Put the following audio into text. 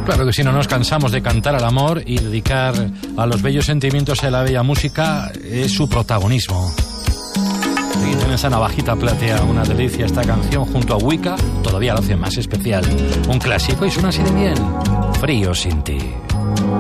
Claro que si no nos cansamos de cantar al amor y dedicar a los bellos sentimientos y a la bella música, es su protagonismo. Aquí tiene esa navajita platea, una delicia esta canción junto a Wicca, todavía lo hace más especial. Un clásico y suena así de bien, Frío sin ti.